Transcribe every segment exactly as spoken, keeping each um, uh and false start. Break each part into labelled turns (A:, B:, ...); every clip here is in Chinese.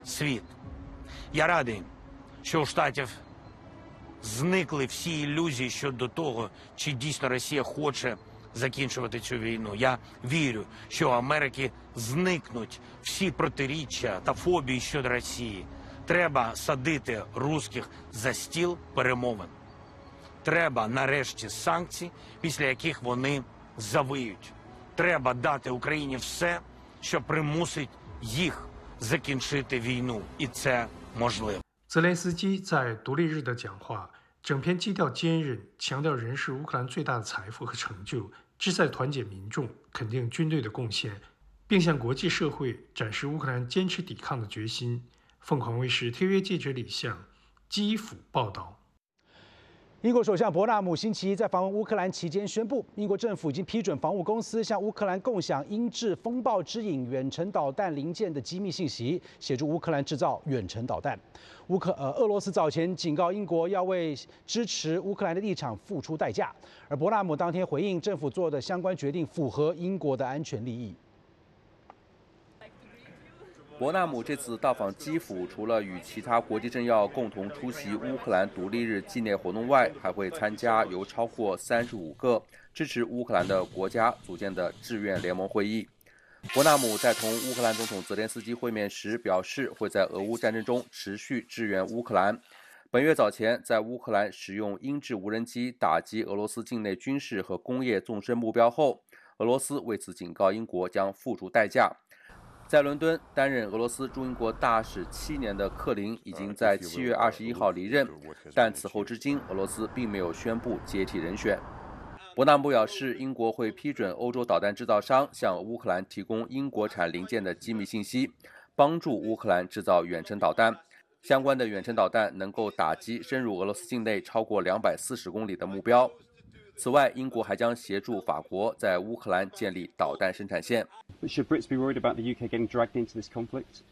A: світ. Я радий, що у Штатів зникли всі ілюзії щодо того, чи дійсно Росія хоче закінчувати цю війну. Я вірю, що у Америки зникнуть всі протиріччя та фобії щодо Росії. Треба садити русських за стіл перемовин. Треба нарешті санкцій, після яких вони завиють. Треба дати Україні все, що примусить їх закінчити війну. І це можливо.
B: 泽连斯基在独立日的讲话，整篇基调坚韧，强调人是乌克兰最大的财富和成就，志在团结民众，肯定军队的贡献，并向国际社会展示乌克兰坚持抵抗的决心。凤凰卫视特约记者李相，基辅报道。
C: 英国首相伯纳姆星期一在访问乌克兰期间宣布，英国政府已经批准防务公司向乌克兰共享英制风暴之影远程导弹零件的机密信息，协助乌克兰制造远程导弹。乌克呃俄罗斯早前警告英国要为支持乌克兰的立场付出代价，而伯纳姆当天回应，政府做的相关决定符合英国的安全利益。
D: 伯纳姆这次到访基辅，除了与其他国际政要共同出席乌克兰独立日纪念活动外，还会参加由超过三十五个支持乌克兰的国家组建的志愿联盟会议。伯纳姆在同乌克兰总统泽连斯基会面时表示，会在俄乌战争中持续支援乌克兰。本月早前，在乌克兰使用英制无人机打击俄罗斯境内军事和工业纵深目标后，俄罗斯为此警告英国将付出代价。 在伦敦担任俄罗斯驻英国大使七年的克林已经在七月二十一号离任，但此后至今，俄罗斯并没有宣布接替人选。伯纳姆表示，英国会批准欧洲导弹制造商向乌克兰提供英国产零件的机密信息，帮助乌克兰制造远程导弹。相关的远程导弹能够打击深入俄罗斯境内超过两百四十公里的目标。 此外，英国还将协助法国在乌克兰建立导弹生产线。
E: Should Brits be worried about the U K getting dragged into this conflict?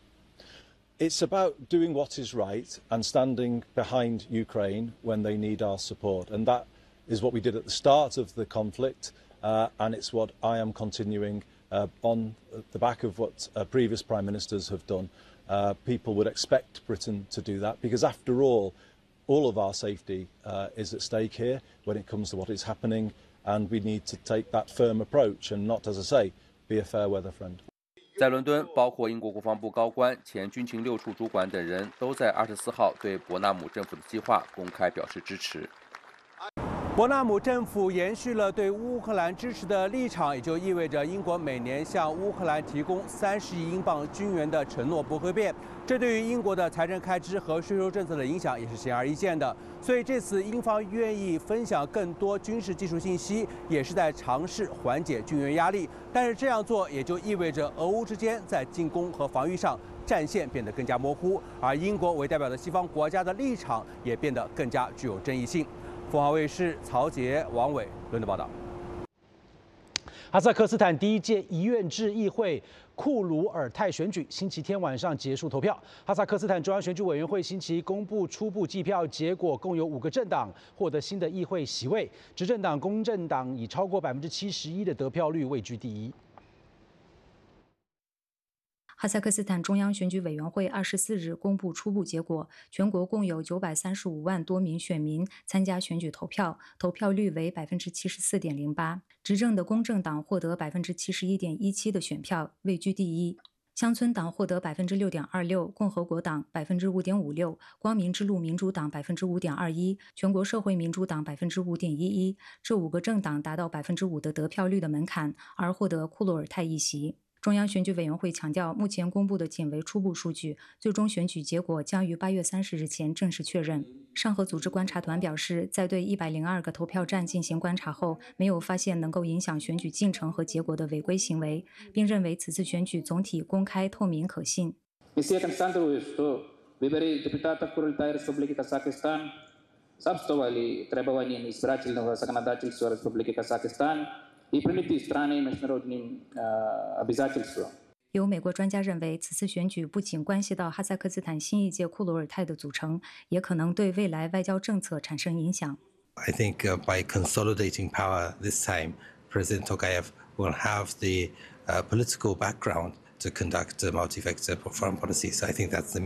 F: It's about doing what is right and standing behind Ukraine when they need our support, and that is what we did at the start of the conflict, uh, and it's what I am continuing uh, on the back of what uh, previous prime ministers have done. Uh, people would expect Britain to do that because, after all. All of our safety uh, is at stake here when it comes to what is happening, and we need to take that firm approach and not, as I say, be a fair weather friend.
D: 在伦敦，包括英国国防部高官、前军情六处主管等人都在二十四号对伯纳姆政府的计划公开表示支持。
C: 伯纳姆政府延续了对乌克兰支持的立场，也就意味着英国每年向乌克兰提供三十亿英镑军援的承诺不会变。这对于英国的财政开支和税收政策的影响也是显而易见的。所以这次英方愿意分享更多军事技术信息，也是在尝试缓解军援压力。但是这样做也就意味着俄乌之间在进攻和防御上战线变得更加模糊，而英国为代表的西方国家的立场也变得更加具有争议性。 凤凰卫视曹杰、王伟伦敦报道。哈萨克斯坦第一届一院制议会库鲁尔泰选举星期天晚上结束投票。哈萨克斯坦中央选举委员会星期一公布初步计票结果，共有五个政党获得新的议会席位，执政党公正党以超过百分之七十一的得票率位居第一。
G: 哈萨克斯坦中央选举委员会二十四日公布初步结果，全国共有九百三十五万多名选民参加选举投票，投票率为百分之七十四点零八。执政的公正党获得百分之七十一点一七的选票，位居第一。乡村党获得百分之六点二六，共和国党百分之五点五六，光明之路民主党百分之五点二一，全国社会民主党百分之五点一一。这五个政党达到百分之五的得票率的门槛，而获得库鲁尔泰一席。 中央选举委员会强调，目前公布的仅为初步数据，最终选举结果将于八月三十日前正式确认。上合组织观察团表示，在对一百零二个投票站进行观察后，没有发现能够影响选举进程和结果的违规行为，并认为此次选举总体公开、透明、可信。有美国专家认为，此次选举不仅关系到哈萨克斯坦新一届库鲁尔泰的组成，也可能对未来外交政策产生影响。
H: I think uh, by consolidating power this time, President Tokayev will have the uh, political background to conduct a multi-vector foreign policy. So I think that's the